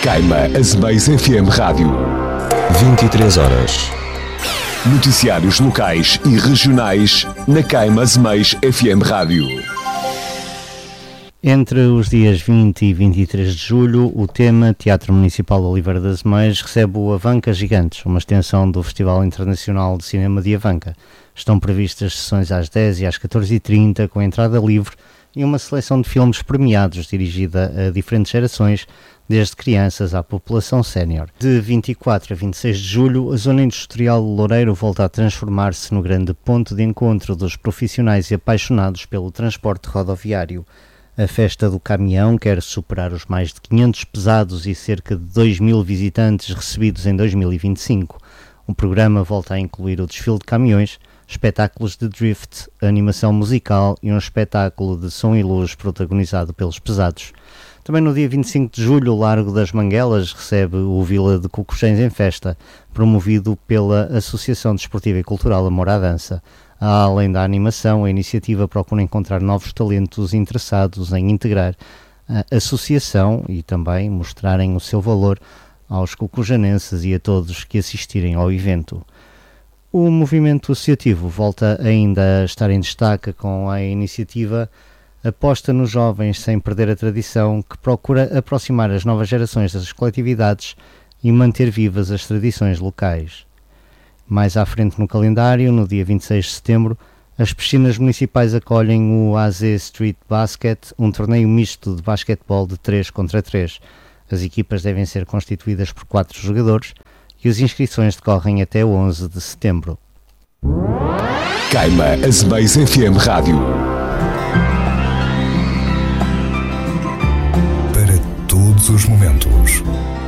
Caima Azemais FM Rádio. 23 horas. Noticiários locais e regionais na Caima Azemais FM Rádio. Entre os dias 20 e 23 de julho, o tema Teatro Municipal Oliveira das Meias recebe o Avanca Gigantes, uma extensão do Festival Internacional de Cinema de Avanca. Estão previstas sessões às 10 e às 14h30, com entrada livre e uma seleção de filmes premiados dirigida a diferentes gerações, desde crianças à população sénior. De 24 a 26 de julho, a Zona Industrial de Loureiro volta a transformar-se no grande ponto de encontro dos profissionais e apaixonados pelo transporte rodoviário. A Festa do Caminhão quer superar os mais de 500 pesados e cerca de 2.000 visitantes recebidos em 2025. O programa volta a incluir o desfile de caminhões, espetáculos de drift, animação musical e um espetáculo de som e luz protagonizado pelos pesados. Também no dia 25 de julho, o Largo das Manguelas recebe o Vila de Cocochães em Festa, promovido pela Associação Desportiva e Cultural Amor à Dança. Além da animação, a iniciativa procura encontrar novos talentos interessados em integrar a associação e também mostrarem o seu valor aos cocojanenses e a todos que assistirem ao evento. O movimento associativo volta ainda a estar em destaque com a iniciativa Aposta nos Jovens Sem Perder a Tradição, que procura aproximar as novas gerações das coletividades e manter vivas as tradições locais. Mais à frente no calendário, no dia 26 de setembro, as piscinas municipais acolhem o AZ Street Basket, um torneio misto de basquetebol de 3 contra 3. As equipas devem ser constituídas por 4 jogadores e as inscrições decorrem até 11 de setembro. Caima Azemais FM Rádio.